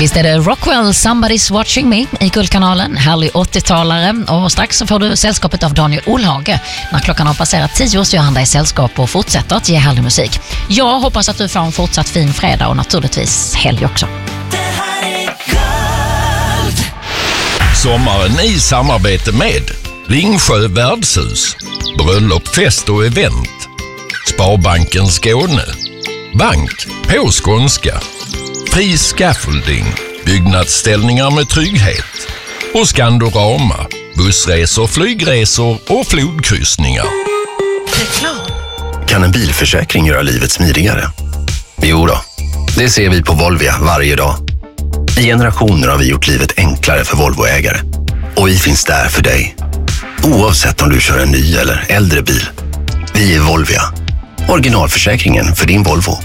Visst är det Rockwell, Somebody's Watching Me i Guldkanalen, härlig 80-talare, och strax så får du sällskapet av Daniel Olhage. När klockan har passerat 10 så gör han dig sällskap och fortsätter att ge härlig musik. Jag hoppas att du får en fortsatt fin fredag och naturligtvis helg också. Det här är Guld. Sommaren i samarbete med Ringsjö värdshus, bröllop, fest och event, Sparbanken Skåne, Bank på skånska, Fri Scaffolding, byggnadsställningar med trygghet och Skandorama, bussresor, flygresor och flodkryssningar. Kan en bilförsäkring göra livet smidigare? Jo då, det ser vi på Volvia varje dag. I generationer har vi gjort livet enklare för Volvoägare. Och vi finns där för dig. Oavsett om du kör en ny eller äldre bil. Vi är Volvia. Originalförsäkringen för din Volvo.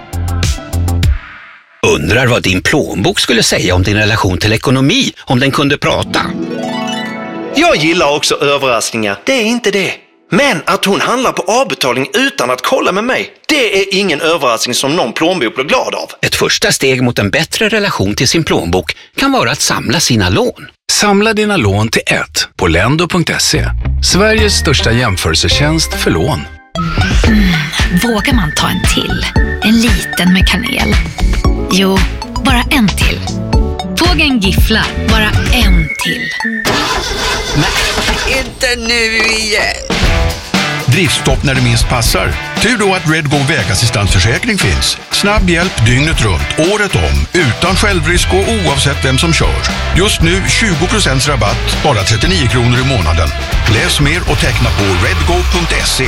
Undrar vad din plånbok skulle säga om din relation till ekonomi om den kunde prata. Jag gillar också överraskningar, det är inte det. Men att hon handlar på avbetalning utan att kolla med mig, det är ingen överraskning som någon plånbok blir glad av. Ett första steg mot en bättre relation till sin plånbok kan vara att samla sina lån. Samla dina lån till ett på lendo.se. Sveriges största jämförelsetjänst för lån. Vågar man ta en till? En liten med kanel? Jo, bara en till. Tågen gifflar, bara en till. Men inte nu igen. Driftstopp när det minst passar. Tur då att Redgo vägassistansförsäkring finns. Snabb hjälp dygnet runt, året om, utan självrisk och oavsett vem som kör. Just nu 20% rabatt, bara 39 kronor i månaden. Läs mer och teckna på redgo.se.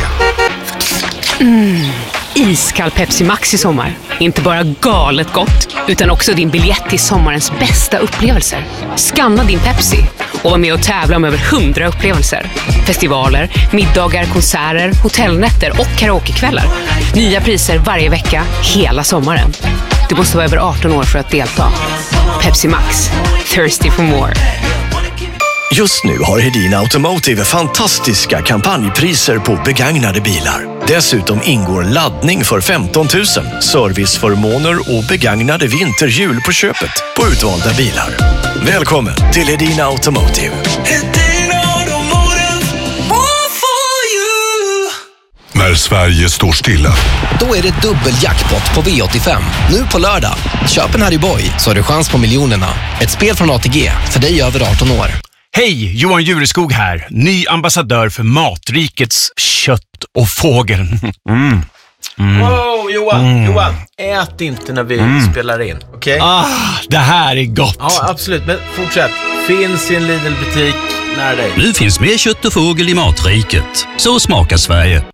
Iskall Pepsi Max i sommar. Inte bara galet gott, utan också din biljett till sommarens bästa upplevelser. Scanna din Pepsi och var med och tävla om över 100 upplevelser. Festivaler, middagar, konserter, hotellnätter och karaokekvällar. Nya priser varje vecka, hela sommaren. Du måste vara över 18 år för att delta. Pepsi Max. Thirsty for more. Just nu har Hedin Automotive fantastiska kampanjpriser på begagnade bilar. Dessutom ingår laddning för 15 000, serviceförmåner och begagnade vinterhjul på köpet på utvalda bilar. Välkommen till Hedin Automotive. Hedin Automotive. All for you. När Sverige står stilla. Då är det dubbeljackpot på V85. Nu på lördag. Köp en Harry Boy så har du chans på miljonerna. Ett spel från ATG för dig över 18 år. Hej, Johan Jureskog här. Ny ambassadör för Matrikets kött och fågel. Wow, Johan, ät inte när vi spelar in, okej? Det här är gott. Ja, absolut, men fortsätt. Finns i en Lidl-butik nära dig. Nu finns mer kött och fågel i Matriket. Så smakar Sverige.